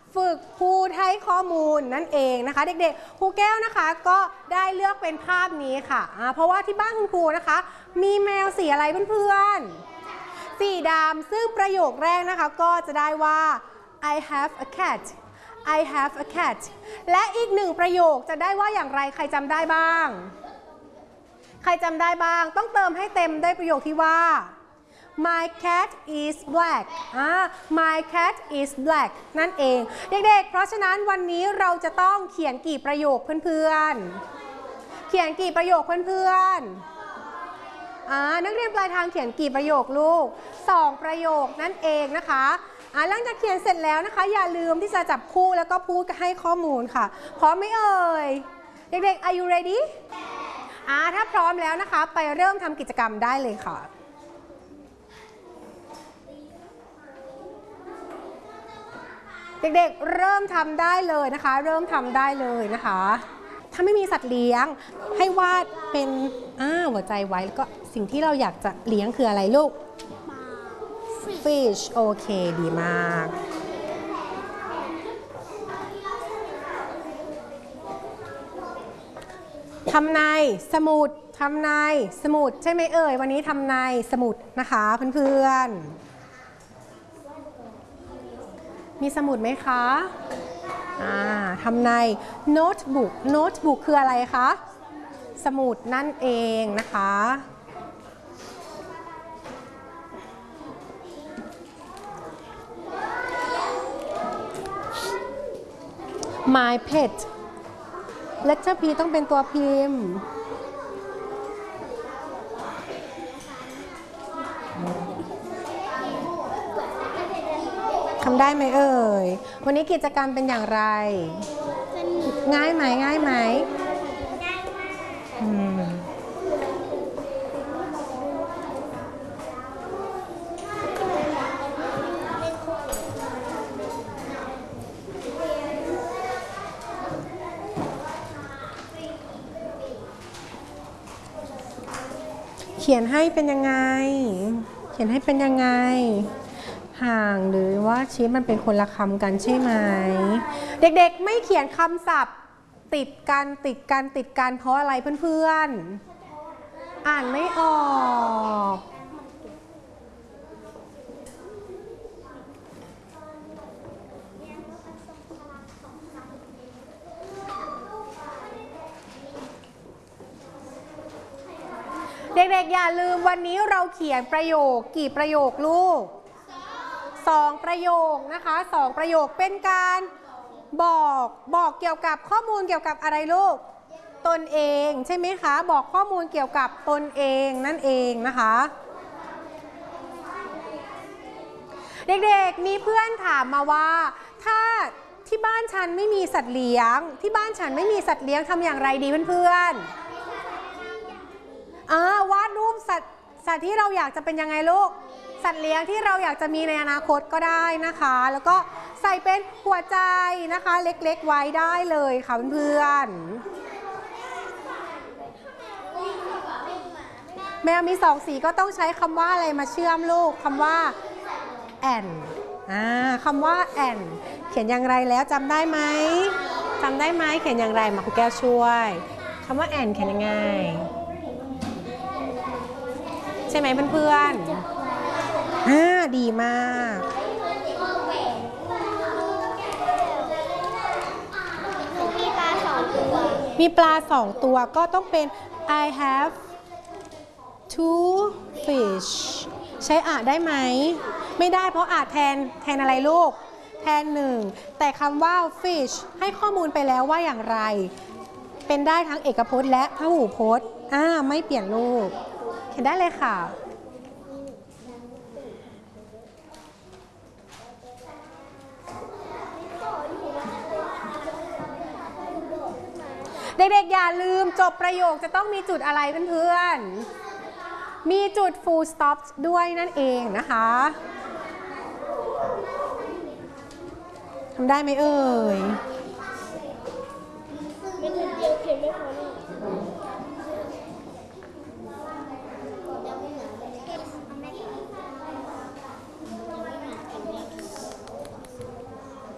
ฝึกพูดให้ข้อมูลนั่นเองนะคะเด็กๆครูแก้วนะคะก็ได้เลือกเป็นภาพนี้ค่ะเพราะว่าที่บ้านคุณครูนะคะมีแมวสีอะไรเพื่อนๆสีดำซึ่งประโยคแรกนะคะก็จะได้ว่า I have a cat I have a cat และอีกหนึ่งประโยคจะได้ว่าอย่างไรใครจำได้บ้างใครจำได้บ้างต้องเติมให้เต็มด้วยประโยคที่ว่า My cat is black My cat is black นั่นเองเด็กๆเพราะฉะนั้นวันนี้เราจะต้องเขียนกี่ประโยคเพื่อนๆเขียนกี่ประโยคเพื่อนๆนักเรียนปลายทางเขียนกี่ประโยคลูก2ประโยคนั่นเองนะคะหลังจากเขียนเสร็จแล้วนะคะอย่าลืมที่จะจับคู่แล้วก็พูดให้ข้อมูลค่ะพร้อมไหมเอ่ยเด็กๆ Are you ready ถ้าพร้อมแล้วนะคะไปเริ่มทำกิจกรรมได้เลยค่ะเด็กๆเริ่มทำได้เลยนะคะเริ่มทำได้เลยนะคะถ้าไม่มีสัตว์เลี้ยงให้วาดเป็นหัวใจไว้แล้วก็สิ่งที่เราอยากจะเลี้ยงคืออะไรลูก fish โอเคดีมากทำในสมุดทำในสมุดใช่ไหมเอ่ยวันนี้ทำในสมุดนะคะเพื่อนๆมีสมุดไหมคะทำในโน้ตบุ๊กคืออะไรคะสมุดนั่นเองนะคะ My pet letter P ต้องเป็นตัวพิมพ์ทำได้ไหมเอ่ยวันนี้กิจกรรมเป็นอย่างไรง่ายไหมง่ายไหมเขียนให้เป็นยังไงเขียนให้เป็นยังไงห่างหรือว่าชี้มันเป็นคนละคำกันใช่ไหมเด็กๆไม่เขียนคำศัพท์ติดกันเพราะอะไรเพื่อนๆอ่านไม่ออกเด็กๆอย่าลืมวันนี้เราเขียนประโยคกี่ประโยคลูก2ประโยคนะคะ2ประโยคเป็นการบอกเกี่ยวกับข้อมูลเกี่ยวกับอะไรลูกตนเองใช่ไหมคะบอกข้อมูลเกี่ยวกับตนเองนั่นเองนะคะเด็กๆมีเพื่อนถามมาว่าถ้าที่บ้านฉันไม่มีสัตว์เลี้ยงที่บ้านฉันไม่มีสัตว์เลี้ยงทำอย่างไรดีเพื่อนๆวาดรูปสัตว์ที่เราอยากจะเป็นยังไงลูกสัตว์เลี้ยงที่เราอยากจะมีในอนาคตก็ได้นะคะแล้วก็ใส่เป็นหัวใจนะคะเล็กๆไว้ได้เลยค่ะเพื่อนๆแมวมี2สีก็ต้องใช้คำว่าอะไรมาเชื่อมลูกคำว่า and คำว่า and เขียนอย่างไรแล้วจำได้ไหมเขียนอย่างไรมาครูแก้วช่วยคำว่า and เขียนยังไงใช่ไหมเพื่อนๆดีมากมีปลา2ตัวก็ต้องเป็น I have 2 fish ใช้ได้ไหมไม่ได้เพราะแทนอะไรลูกแทน1แต่คำว่า fish ให้ข้อมูลไปแล้วว่าอย่างไรเป็นได้ทั้งเอกพจน์และพหูพจน์ไม่เปลี่ยนรูปเขียนได้เลยค่ะเด็กๆอย่าลืมจบประโยคจะต้องมีจุดอะไรเพื่อนๆมีจุด full stop ด้วยนั่นเองนะคะทำได้ไหมเอ่ยไม่ถึงเดียวเขียนไม่พอ